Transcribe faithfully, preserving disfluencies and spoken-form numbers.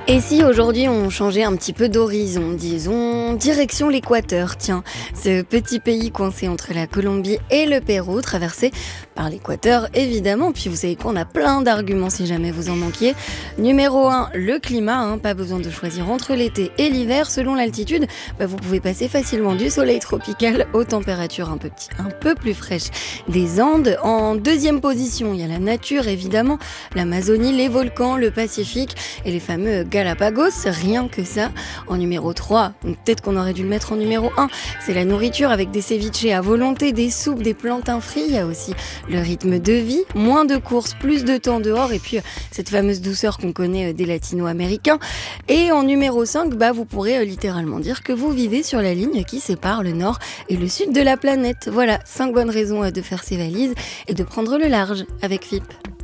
Et si aujourd'hui on changeait un petit peu d'horizon, disons direction l'Équateur, tiens, ce petit pays coincé entre la Colombie et le Pérou, traversé par l'Équateur évidemment, puis vous savez quoi, on a plein d'arguments si jamais vous en manquiez. Numéro un, le climat, hein, pas besoin de choisir entre l'été et l'hiver, selon l'altitude, bah, vous pouvez passer facilement du soleil tropical aux températures un peu, petit, un peu plus fraîches des Andes. En deuxième position, il y a la nature évidemment, l'Amazonie, les volcans, le Pacifique et les fameux Galapagos, rien que ça. En numéro trois, peut-être qu'on aurait dû le mettre en numéro un, c'est la nourriture avec des ceviches à volonté, des soupes, des plantains frits. Il y a aussi le rythme de vie, moins de courses, plus de temps dehors et puis cette fameuse douceur qu'on connaît des latino-américains. Et en numéro cinq, bah, vous pourrez littéralement dire que vous vivez sur la ligne qui sépare le nord et le sud de la planète. Voilà, cinq bonnes raisons de faire ses valises et de prendre le large avec F I P.